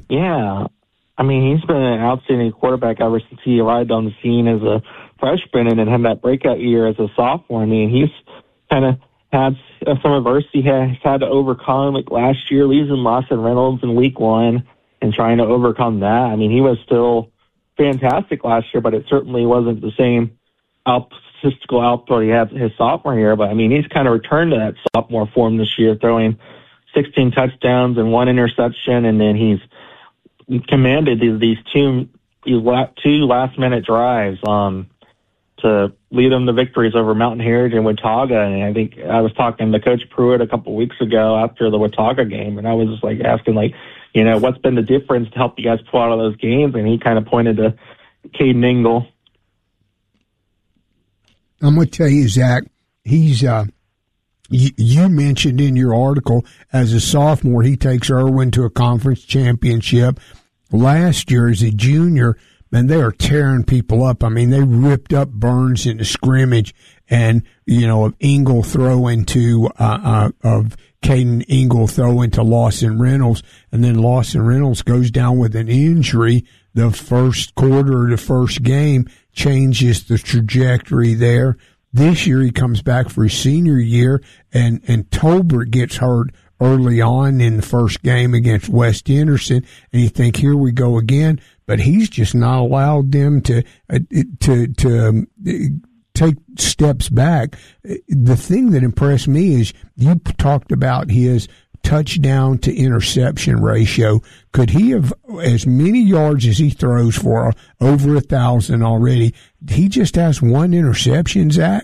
Yeah. I mean, he's been an outstanding quarterback ever since he arrived on the scene as a freshman and then had that breakout year as a sophomore. I mean, he's kind of had some adversity he has had to overcome, like last year, losing Lawson Reynolds in week 1 and trying to overcome that. I mean, he was still fantastic last year, but it certainly wasn't the same statistical output he had his sophomore year. But, I mean, he's kind of returned to that sophomore form this year, throwing 16 touchdowns and 1 interception, and then he's commanded these two last-minute drives to lead them to victories over Mountain Heritage and Watauga. And I think I was talking to Coach Pruitt a couple weeks ago after the Watauga game, and I was just like asking, like, you know, what's been the difference to help you guys pull out of those games? And he kind of pointed to Caden Ingle. I'm going to tell you, Zach, he's you mentioned in your article as a sophomore, he takes Irwin to a conference championship. Last year as a junior, man, they are tearing people up. I mean, they ripped up Burns in the scrimmage, and, you know, of Ingle throwing to, of Caden Ingle throwing to Lawson Reynolds, and then Lawson Reynolds goes down with an injury. The first quarter of the first game changes the trajectory there. This year he comes back for his senior year, and Tolbert gets hurt early on in the first game against West Henderson, and you think, here we go again. But he's just not allowed them to take steps back. The thing that impressed me is you talked about his touchdown to interception ratio. Could he have as many yards as he throws for, over 1,000 already? He just has 1 interception, Zach.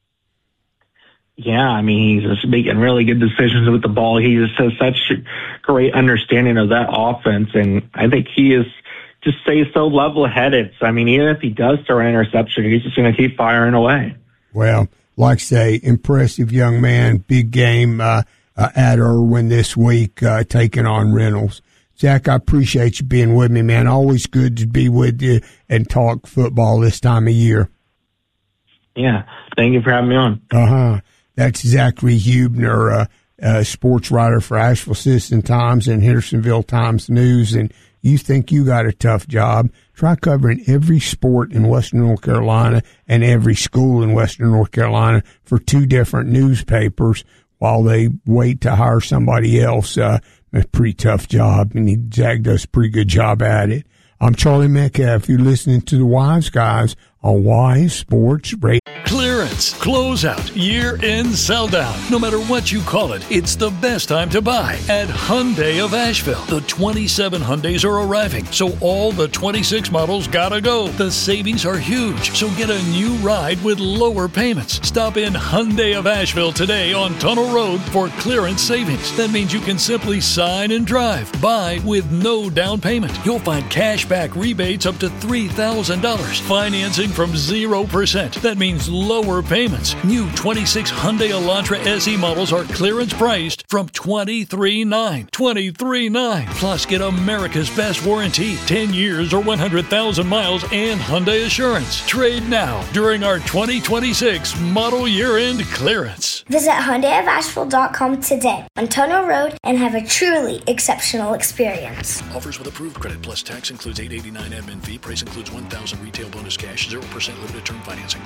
Yeah, I mean, he's just making really good decisions with the ball. He just has such a great understanding of that offense, and I think he is just stays so level-headed. So, I mean, even if he does throw an interception, he's just going to keep firing away. Well, like I say, impressive young man. Big game at Irwin this week, taking on Reynolds. Zach, I appreciate you being with me, man. Always good to be with you and talk football this time of year. Yeah, thank you for having me on. That's Zachary Hubner, sports writer for Asheville Citizen-Times and Hendersonville Times-News. And you think you got a tough job? Try covering every sport in Western North Carolina and every school in Western North Carolina for 2 different newspapers while they wait to hire somebody else. A pretty tough job, and Zach does a pretty good job at it. I'm Charlie Metcalf. You're listening to the Wise Guys on Wise Sports Radio. Clearance, closeout, year-end sell-down. No matter what you call it, it's the best time to buy at Hyundai of Asheville. The 27 Hyundais are arriving, so all the 26 models gotta go. The savings are huge, so get a new ride with lower payments. Stop in Hyundai of Asheville today on Tunnel Road for clearance savings. That means you can simply sign and drive. Buy with no down payment. You'll find cash back rebates up to $3,000. Financing from 0%. That means lower payments. New 26 Hyundai Elantra SE models are clearance priced from $23,900. $23,900. Plus, get America's best warranty, 10 years or 100,000 miles, and Hyundai Assurance. Trade now during our 2026 model year-end clearance. Visit HyundaiofAsheville.com today on Tunnel Road and have a truly exceptional experience. Offers with approved credit plus tax includes $889 admin fee. Price includes $1,000 retail bonus cash, 0% limited term financing.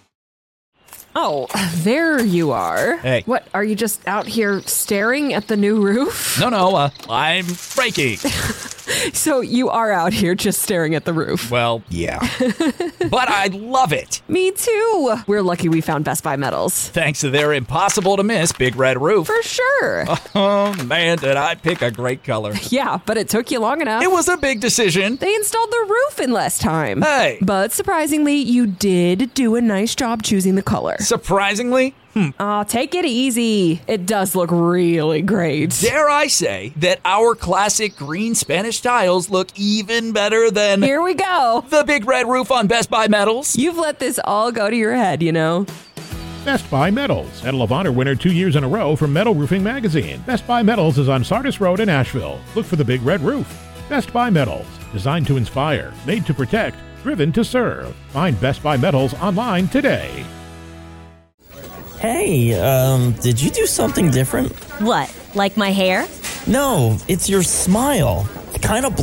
Oh, there you are. Hey. What, are you just out here staring at the new roof? No, I'm braking. So you are out here just staring at the roof? Well, yeah. But I love it. Me too. We're lucky we found Best Buy Metals. Thanks to their impossible-to-miss Big Red Roof. For sure. Oh, man, did I pick a great color. Yeah, but it took you long enough. It was a big decision. They installed the roof in less time. Hey. But surprisingly, you did do a nice job choosing the color. Surprisingly? Aw, take it easy. It does look really great. Dare I say that our classic green Spanish tiles look even better than... Here we go. The Big Red Roof on Best Buy Metals. You've let this all go to your head, you know. Best Buy Metals, Medal of Honor winner 2 years in a row from Metal Roofing Magazine. Best Buy Metals is on Sardis Road in Asheville. Look for the Big Red Roof. Best Buy Metals, designed to inspire, made to protect, driven to serve. Find Best Buy Metals online today. Hey, did you do something different? What, like my hair? No, it's your smile. It kind of